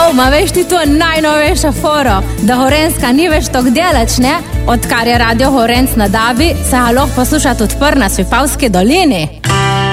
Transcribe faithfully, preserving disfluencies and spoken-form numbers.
Jo, ma veš ti to najnovejša foro, da Horenska ni več tok delač, ne? Odkar je radio Horenc na Dabi, se ga lahko poslušati odpr na Svipavski dolini.